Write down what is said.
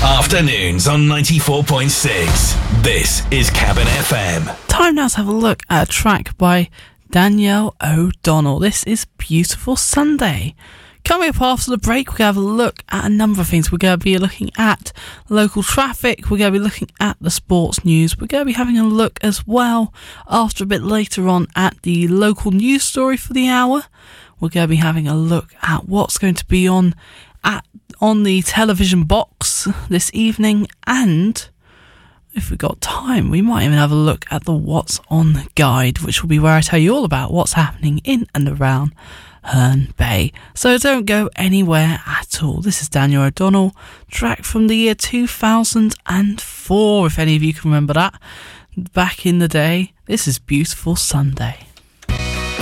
Afternoons on 94.6. This is Cabin FM. Time now to have a look at a track by Danielle O'Donnell. This is Beautiful Sunday. Coming up after the break, we're going to have a look at a number of things. We're going to be looking at local traffic. We're going to be looking at the sports news. We're going to be having a look as well, after a bit later on, at the local news story for the hour. We're going to be having a look at what's going to be on the television box this evening. And if we've got time, we might even have a look at the What's On guide, which will be where I tell you all about what's happening in and around Herne Bay. So don't go anywhere at all. This is Danielle O'Donnell, track from the year 2004, if any of you can remember that. Back in the day, this is Beautiful Sunday.